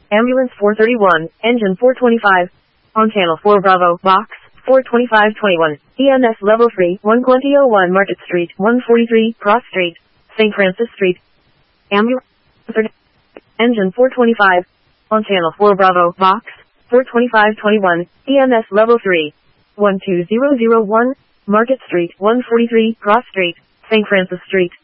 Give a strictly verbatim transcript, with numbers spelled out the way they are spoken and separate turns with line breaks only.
Ambulance four thirty-one, engine four twenty-five. On channel four Bravo, box four twenty-five twenty-one. E M S level three, one twenty oh one Market Street, one forty-three, Cross Street, Saint Francis Street. Ambulance engine four twenty-five. On channel four Bravo, box four twenty-five twenty-one. E M S level three, one two zero zero one, Market Street, one forty-three, Cross Street, Saint Francis Street.